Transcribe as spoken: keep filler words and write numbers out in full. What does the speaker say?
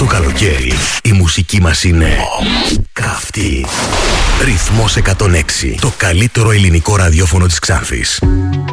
το καλοκαίρι η μουσική μας είναι καυτή. Ρυθμός εκατόν έξι, το καλύτερο ελληνικό ραδιόφωνο της Ξάνθης.